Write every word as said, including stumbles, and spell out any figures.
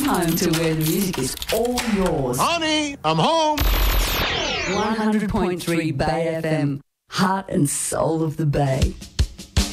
home to where the music is all yours. Honey, I'm home. one hundred point three Bay F M, heart and soul of the Bay.